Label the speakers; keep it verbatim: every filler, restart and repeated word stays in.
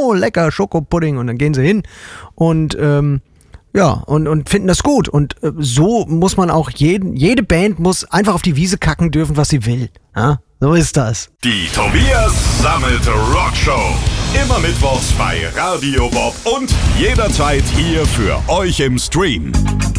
Speaker 1: oh, lecker, Schokopudding. Und dann gehen sie hin und ähm, ja, und, und finden das gut. Und äh, so muss man auch jeden, jede Band muss einfach auf die Wiese kacken dürfen, was sie will. Ja? So ist das.
Speaker 2: Die Tobias Sammelte Rockshow. Immer mittwochs bei Radio Bob und jederzeit hier für euch im Stream.